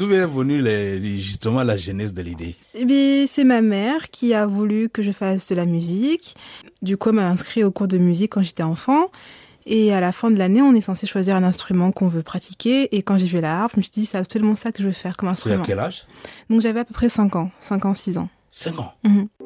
d'où est venue justement la genèse de l'idée? Eh bien, c'est ma mère qui a voulu que je fasse de la musique. Du coup, elle m'a inscrit au cours de musique quand j'étais enfant. Et à la fin de l'année, on est censé choisir un instrument qu'on veut pratiquer. Et quand j'ai vu la harpe, je me suis dit, c'est absolument ça que je veux faire comme C'est à instrument. quel âge? Donc j'avais à peu près 5 ans, 6 ans. 5 ans. Mhm.